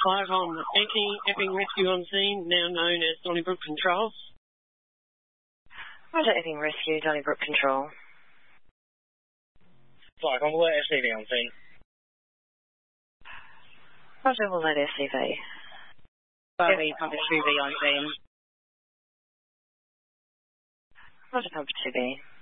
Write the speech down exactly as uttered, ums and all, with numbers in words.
five on Epping Rescue on scene, now known as Donnybrook Control. Roger, Epping Rescue, Donnybrook Control. five on Willett S C V on scene. Roger, Willett S C V. five E, Pump two B on scene. Roger, Pump two B.